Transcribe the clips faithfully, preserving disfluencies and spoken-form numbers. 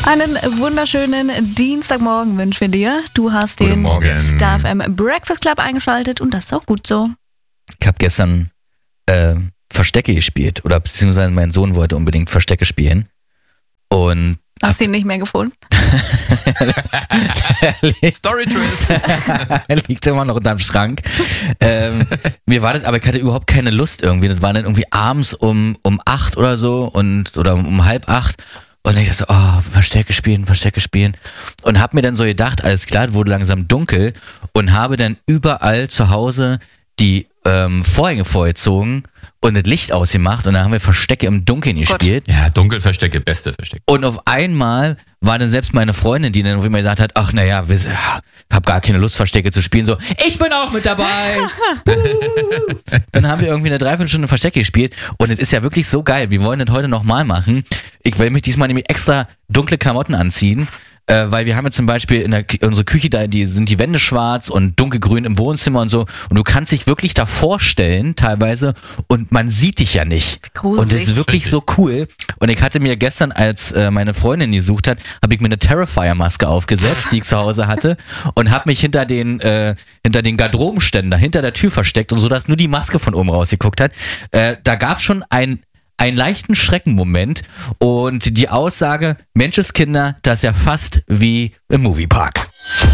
Einen wunderschönen Dienstagmorgen wünschen wir dir. Du hast den Star F M Breakfast Club eingeschaltet und das ist auch gut so. Ich habe gestern äh, Verstecke gespielt oder beziehungsweise mein Sohn wollte unbedingt Verstecke spielen und hast du ihn nicht mehr gefunden? Story Twist. Er liegt immer noch unterm Schrank. Ähm, mir war das, aber ich hatte überhaupt keine Lust irgendwie. Das war dann irgendwie abends um, um acht oder so und oder um halb acht. Und ich dachte so, oh, Verstecke spielen, Verstecke spielen. Und hab mir dann so gedacht, alles klar, wurde langsam dunkel und habe dann überall zu Hause die ähm, Vorhänge vorgezogen und das Licht ausgemacht und dann haben wir Verstecke im Dunkeln gespielt. Gott. Ja, Dunkelverstecke, beste Verstecke. Und auf einmal war dann selbst meine Freundin, die dann irgendwie mal gesagt hat, ach naja, ich hab gar keine Lust, Verstecke zu spielen, so, ich bin auch mit dabei. Dann haben wir irgendwie eine Dreiviertelstunde Verstecke gespielt und es ist ja wirklich so geil, wir wollen das heute nochmal machen. Ich will mich diesmal nämlich extra dunkle Klamotten anziehen. Äh, weil wir haben ja zum Beispiel in der unsere Küche, da die sind die Wände schwarz und dunkelgrün im Wohnzimmer und so und du kannst dich wirklich da vorstellen teilweise und man sieht dich ja nicht. Gruselig. Und das ist wirklich so cool und ich hatte mir gestern, als äh, meine Freundin gesucht hat, habe ich mir eine Terrifier-Maske aufgesetzt, die ich zu Hause hatte und habe mich hinter den äh, hinter den Garderobenständer, hinter der Tür versteckt und so, dass nur die Maske von oben rausgeguckt hat. Äh, da gab es schon ein einen leichten Schreckenmoment und die Aussage, Menschenskinder, das ist ja fast wie im Moviepark.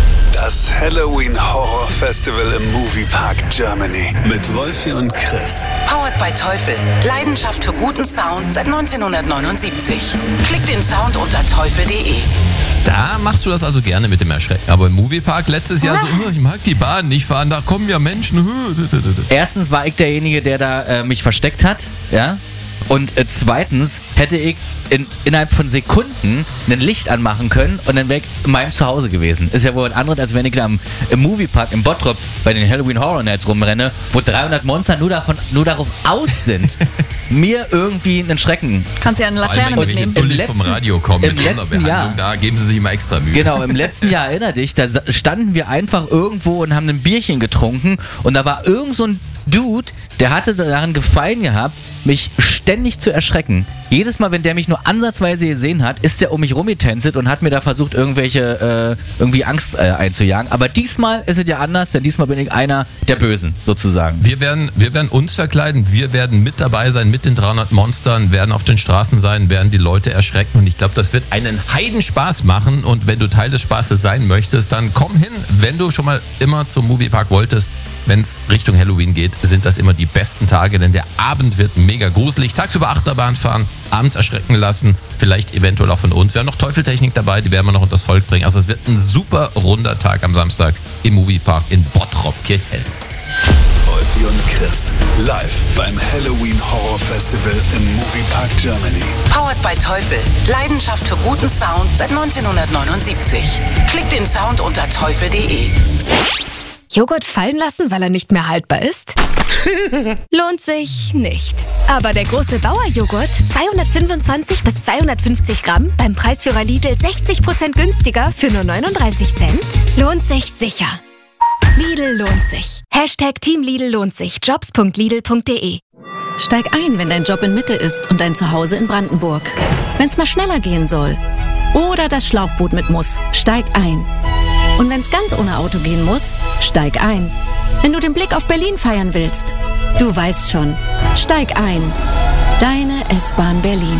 Das Halloween Horror Festival im Moviepark Germany mit Wolfi und Chris. Powered by Teufel. Leidenschaft für guten Sound seit neunzehnhundertneunundsiebzig. Klick den Sound unter teufel punkt de. Da machst du das also gerne mit dem Erschrecken. Aber im Moviepark letztes Jahr so, oh, ich mag die Bahn nicht fahren, da kommen ja Menschen. Erstens war ich derjenige, der da äh, mich versteckt hat, ja. Und äh, zweitens hätte ich in, innerhalb von Sekunden ein Licht anmachen können und dann wäre ich in meinem Zuhause gewesen. Ist ja wohl was anderes, als wenn ich da im, im Moviepark in Bottrop bei den Halloween Horror Nights rumrenne, wo dreihundert Monster nur, davon, nur darauf aus sind, mir irgendwie einen Schrecken. Kannst ja eine Laterne und mitnehmen. Im letzten, vom Radio kommen im mit letzten Jahr, da geben sie sich immer extra Mühe. Genau, im letzten Jahr, erinner dich, da standen wir einfach irgendwo und haben ein Bierchen getrunken und da war irgend so ein Dude, der hatte daran gefallen gehabt, mich ständig zu erschrecken. Jedes Mal, wenn der mich nur ansatzweise gesehen hat, ist der um mich rumgetänzelt und hat mir da versucht, irgendwelche, äh, irgendwie Angst äh, einzujagen. Aber diesmal ist es ja anders, denn diesmal bin ich einer der Bösen, sozusagen. Wir werden, wir werden uns verkleiden, wir werden mit dabei sein, mit den dreihundert Monstern, werden auf den Straßen sein, werden die Leute erschrecken und ich glaube, das wird einen Heidenspaß machen und wenn du Teil des Spaßes sein möchtest, dann komm hin. Wenn du schon mal immer zum Moviepark wolltest, wenn es Richtung Halloween geht, sind das immer die besten Tage, denn der Abend wird mega gruselig. Tagsüber Achterbahn fahren, abends erschrecken lassen, vielleicht eventuell auch von uns. Wir haben noch Teufeltechnik dabei, die werden wir noch unters Volk bringen. Also es wird ein super runder Tag am Samstag im Moviepark in Bottrop, Kirchhellen. Wolfi und Chris, live beim Halloween Horror Festival im Moviepark Germany. Powered by Teufel. Leidenschaft für guten Sound seit neunzehnhundertneunundsiebzig. Klick den Sound unter teufel punkt de. Joghurt fallen lassen, weil er nicht mehr haltbar ist? Lohnt sich nicht. Aber der große Bauer-Joghurt, zweihundertfünfundzwanzig bis zweihundertfünfzig Gramm, beim Preisführer Lidl sechzig Prozent günstiger für nur neununddreißig Cent, lohnt sich sicher. Lidl lohnt sich. Hashtag Team Lidl lohnt sich. jobs punkt lidl punkt de. Steig ein, wenn dein Job in Mitte ist und dein Zuhause in Brandenburg. Wenn's mal schneller gehen soll. Oder das Schlauchboot mit muss. Steig ein. Und wenn's ganz ohne Auto gehen muss, steig ein. Wenn du den Blick auf Berlin feiern willst, du weißt schon, steig ein. Deine S-Bahn Berlin.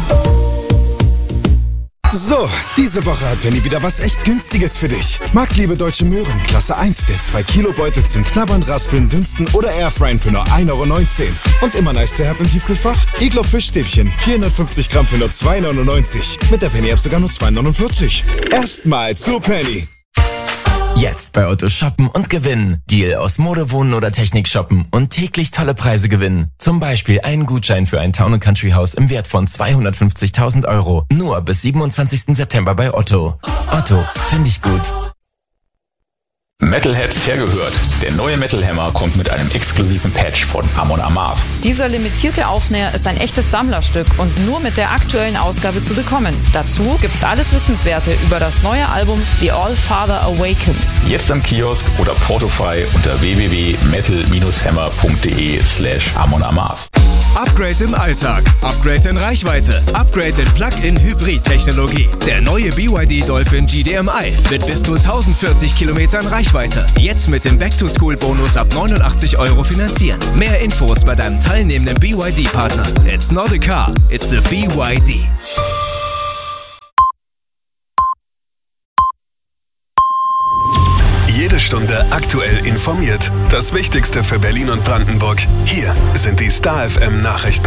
So, diese Woche hat Penny wieder was echt Günstiges für dich. Marktliebe Deutsche Möhren, Klasse eins, der zwei Kilo Beutel zum Knabbern, Raspeln, Dünsten oder Airfryen für nur ein Euro neunzehn. Und immer nice to have im Tiefkühlfach? Iglo Fischstäbchen, vierhundertfünfzig Gramm für nur zwei neunundneunzig. Mit der Penny-App sogar nur zwei neunundvierzig. Erstmal zu Penny. Jetzt bei Otto shoppen und gewinnen. Deal aus Mode, Wohnen oder Technik shoppen und täglich tolle Preise gewinnen. Zum Beispiel einen Gutschein für ein Town and Country Haus im Wert von zweihundertfünfzigtausend Euro. Nur bis siebenundzwanzigsten September bei Otto. Otto, finde ich gut. Metalheads hergehört. Der neue Metal Hammer kommt mit einem exklusiven Patch von Amon Amarth. Dieser limitierte Aufnäher ist ein echtes Sammlerstück und nur mit der aktuellen Ausgabe zu bekommen. Dazu gibt's alles Wissenswerte über das neue Album The All Father Awakens. Jetzt am Kiosk oder portofrei unter w w w punkt metal hammer punkt de slash Amon Amarth. Upgrade im Alltag, Upgrade in Reichweite, Upgrade in Plug-in-Hybrid-Technologie. Der neue B Y D Dolphin G D M I mit bis zu tausendvierzig Kilometern Reichweite. Jetzt mit dem Back-to-School-Bonus ab neunundachtzig Euro finanzieren. Mehr Infos bei deinem teilnehmenden B Y D-Partner. It's not a car, it's a B Y D. Jede Stunde aktuell informiert. Das Wichtigste für Berlin und Brandenburg. Hier sind die Star F M Nachrichten.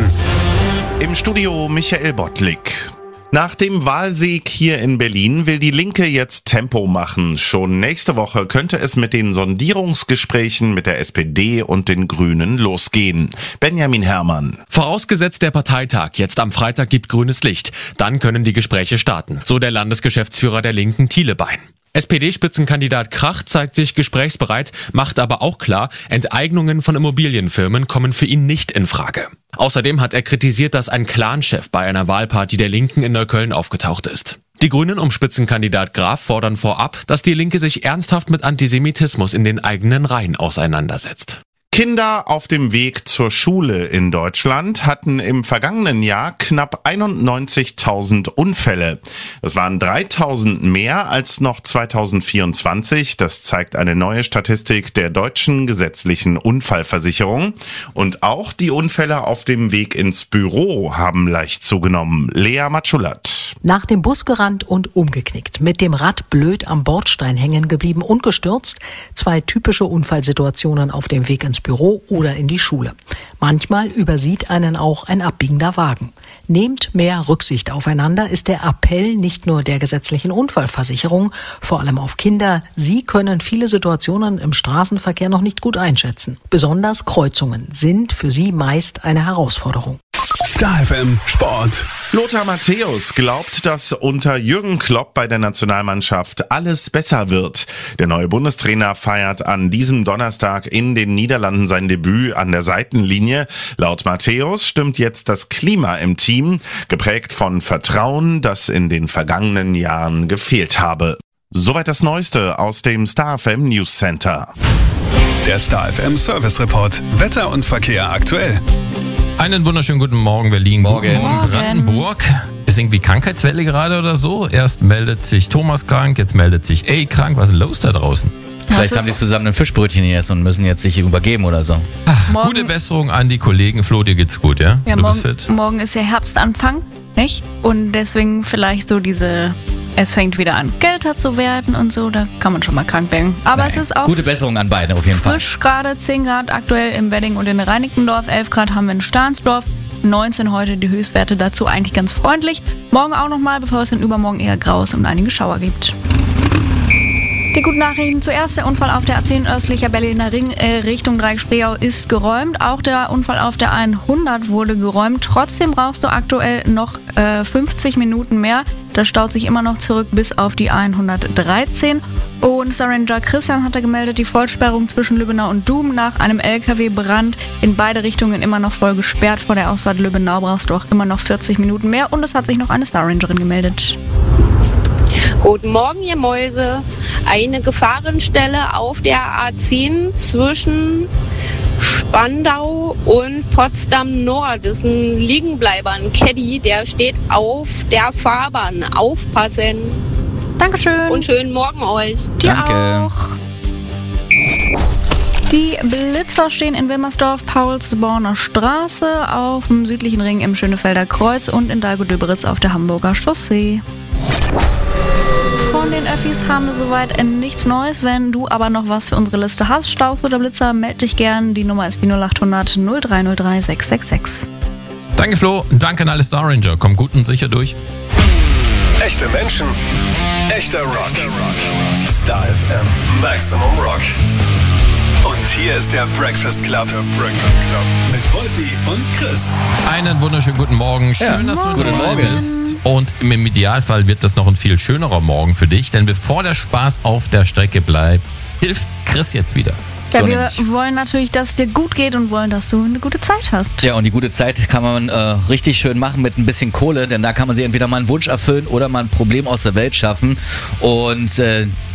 Im Studio Michael Bottlik. Nach dem Wahlsieg hier in Berlin will die Linke jetzt Tempo machen. Schon nächste Woche könnte es mit den Sondierungsgesprächen mit der S P D und den Grünen losgehen. Benjamin Herrmann. Vorausgesetzt der Parteitag jetzt am Freitag gibt grünes Licht. Dann können die Gespräche starten. So der Landesgeschäftsführer der Linken Thielebein. S P D-Spitzenkandidat Krach zeigt sich gesprächsbereit, macht aber auch klar, Enteignungen von Immobilienfirmen kommen für ihn nicht in Frage. Außerdem hat er kritisiert, dass ein Clanchef bei einer Wahlparty der Linken in Neukölln aufgetaucht ist. Die Grünen um Spitzenkandidat Graf fordern vorab, dass die Linke sich ernsthaft mit Antisemitismus in den eigenen Reihen auseinandersetzt. Kinder auf dem Weg zur Schule in Deutschland hatten im vergangenen Jahr knapp einundneunzigtausend Unfälle. Das waren dreitausend mehr als noch zweitausendvierundzwanzig. Das zeigt eine neue Statistik der deutschen gesetzlichen Unfallversicherung. Und auch die Unfälle auf dem Weg ins Büro haben leicht zugenommen. Lea Matschulat. Nach dem Bus gerannt und umgeknickt, mit dem Rad blöd am Bordstein hängen geblieben und gestürzt. Zwei typische Unfallsituationen auf dem Weg ins Büro oder in die Schule. Manchmal übersieht einen auch ein abbiegender Wagen. Nehmt mehr Rücksicht aufeinander, ist der Appell nicht nur der gesetzlichen Unfallversicherung, vor allem auf Kinder. Sie können viele Situationen im Straßenverkehr noch nicht gut einschätzen. Besonders Kreuzungen sind für sie meist eine Herausforderung. Star F M Sport. Lothar Matthäus glaubt, dass unter Jürgen Klopp bei der Nationalmannschaft alles besser wird. Der neue Bundestrainer feiert an diesem Donnerstag in den Niederlanden sein Debüt an der Seitenlinie. Laut Matthäus stimmt jetzt das Klima im Team, geprägt von Vertrauen, das in den vergangenen Jahren gefehlt habe. Soweit das Neueste aus dem Star F M News Center. Der Star F M Service Report. Wetter und Verkehr aktuell. Einen wunderschönen guten Morgen, Berlin. Morgen. Guten Morgen, Brandenburg. Ist irgendwie Krankheitswelle gerade oder so? Erst meldet sich Thomas krank, jetzt meldet sich Ey krank. Was ist los da draußen? Vielleicht haben die zusammen ein Fischbrötchen gegessen und müssen jetzt sich übergeben oder so. Ach, gute Besserung an die Kollegen. Flo, dir geht's gut, ja? Ja, du morgen, bist fit? morgen ist ja Herbstanfang, nicht? Und deswegen vielleicht so diese... Es fängt wieder an, kälter zu werden und so, da kann man schon mal krank werden. Aber Nein. es ist auch gute Besserung an beiden auf jeden Fall. Frisch gerade, zehn Grad aktuell im Wedding und in Reinickendorf, elf Grad haben wir in Stahnsdorf, neunzehn heute die Höchstwerte, dazu eigentlich ganz freundlich. Morgen auch nochmal, bevor es dann übermorgen eher grau ist und einige Schauer gibt. Die guten Nachrichten zuerst. Der Unfall auf der A zehn östlicher Berliner Ring äh, Richtung Dreieck-Spreeau ist geräumt. Auch der Unfall auf der hundert wurde geräumt. Trotzdem brauchst du aktuell noch äh, fünfzig Minuten mehr. Das staut sich immer noch zurück bis auf die hundertdreizehn. Und Star Ranger Christian hatte gemeldet, die Vollsperrung zwischen Lübbenau und Dum nach einem L K W-Brand in beide Richtungen immer noch voll gesperrt. Vor der Ausfahrt Lübbenau brauchst du auch immer noch vierzig Minuten mehr. Und es hat sich noch eine Star Rangerin gemeldet. Guten Morgen, ihr Mäuse. Eine Gefahrenstelle auf der A zehn zwischen Spandau und Potsdam Nord. Das ist ein Liegenbleiber, ein Caddy, der steht auf der Fahrbahn. Aufpassen. Dankeschön. Und schönen Morgen euch. Dir Danke. Auch. Die Blitzer stehen in Wilmersdorf, Paulsborner Straße, auf dem südlichen Ring im Schönefelder Kreuz und in Dahlgow-Döberitz auf der Hamburger Chaussee. Von den Öffis haben wir soweit nichts Neues. Wenn du aber noch was für unsere Liste hast, Staus oder Blitzer, melde dich gern. Die Nummer ist die null acht hundert null drei null drei sechs sechs sechs. Danke Flo, danke an alle Star Ranger. Komm gut und sicher durch. Echte Menschen, echter Rock. Star F M Maximum Rock. Und hier ist der Breakfast Club. Der Breakfast Club. Mit Wolfi und Chris. Einen wunderschönen guten Morgen. Schön, ja, dass du guten dabei Morgen. bist. Und im Idealfall wird das noch ein viel schönerer Morgen für dich. Denn bevor der Spaß auf der Strecke bleibt, hilft Chris jetzt wieder. Ja, So wir nämlich. wollen natürlich, dass es dir gut geht und wollen, dass du eine gute Zeit hast. Ja, und die gute Zeit kann man äh, richtig schön machen mit ein bisschen Kohle, denn da kann man sich entweder mal einen Wunsch erfüllen oder mal ein Problem aus der Welt schaffen. Und äh,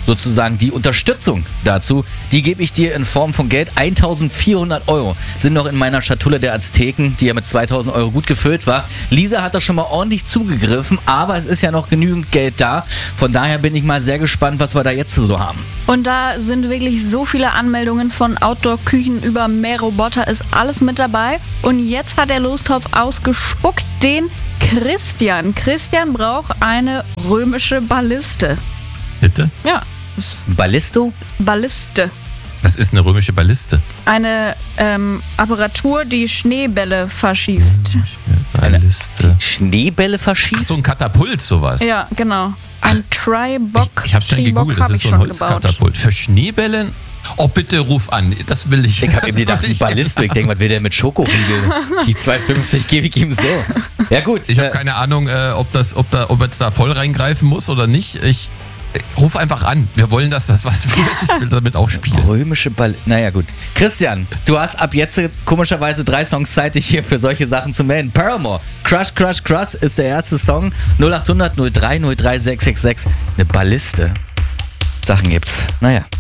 sozusagen die Unterstützung dazu, die gebe ich dir in Form von Geld. eintausendvierhundert Euro sind noch in meiner Schatulle der Azteken, die ja mit zweitausend Euro gut gefüllt war. Lisa hat da schon mal ordentlich zugegriffen, aber es ist ja noch genügend Geld da. Von daher bin ich mal sehr gespannt, was wir da jetzt so haben. Und da sind wirklich so viele Anmeldungen von Outdoor-Küchen über Mähroboter, ist alles mit dabei. Und jetzt hat der Lostopf ausgespuckt den Christian. Christian braucht eine römische Balliste. Bitte? Ja. Ballisto? Balliste. Das ist eine römische Balliste. Eine ähm, Apparatur, die Schneebälle verschießt. Balliste. Schneebälle verschießt? Ach, so ein Katapult, sowas. Ja, genau. Ein Tribock. Ich, ich habe schon Tribock gegoogelt, das hab ist ich so ein schon Holzkatapult. Für Schneebälle? Oh, bitte ruf an. Das will ich. Ich habe ihm gedacht, ein Ballisto. Ich denke, was will der mit Schokoriegel? Die zweihundertfünfzig gebe ich ihm so. Ja gut. Ich habe keine Ahnung, äh, ob das, ob da, ob jetzt da voll reingreifen muss oder nicht. Ich äh, ruf einfach an. Wir wollen, dass das was wird. Ich will damit auch spielen. Römische Ball. Naja gut. Christian, du hast ab jetzt komischerweise drei Songs Zeit, dich hier für solche Sachen zu melden. Paramore, Crush, Crush, Crush ist der erste Song. null acht hundert null drei null drei sechs sechs sechs. Eine Balliste. Sachen gibt's. Naja.